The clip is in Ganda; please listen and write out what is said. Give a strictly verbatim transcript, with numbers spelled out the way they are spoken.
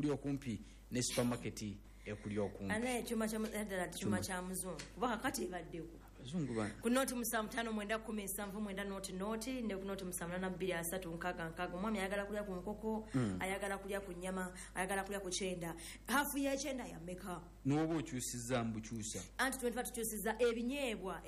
ekuli okumpi ne supermarket ekuli okumpi ana chuma cha mdala chuma cha mzungu kuba kati ibaddeko abazungu bana ku noti musamutano mwenda kumi nsanvu mwenda noti noti ne ku noti musamulana bbiri asatu nkaga nkaga mwami ayagala kulya ku nkoko mm. ayagala kulya ku nyama ayagala kulya ku chenda hafu ya chenda ya meka n'oba okyusiza mbukyusa anti twenty-five tukyusiza ebinyeebwa